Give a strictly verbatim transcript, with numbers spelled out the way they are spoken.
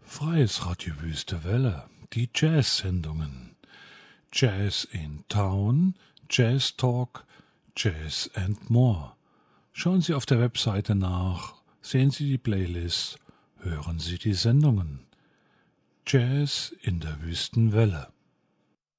Freies Radio Wüste Welle, die Jazz-Sendungen. Jazz in Town, Jazz Talk, Jazz and More. Schauen Sie auf der Webseite nach, sehen Sie die Playlist, hören Sie die Sendungen. Jazz in der Wüstenwelle.